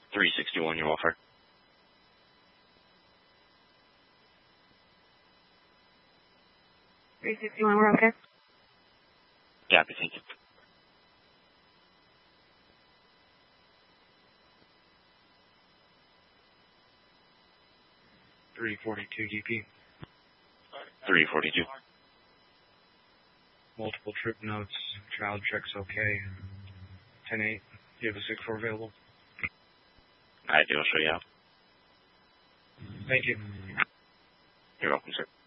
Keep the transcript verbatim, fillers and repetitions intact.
three sixty-one, your welfare. three sixty-one, we're okay. Copy, thank you. three forty-two D P. three forty-two. Multiple trip notes, child checks okay. ten eight, do you have a six four available? I do, I'll show you out. Thank you. You're welcome, sir.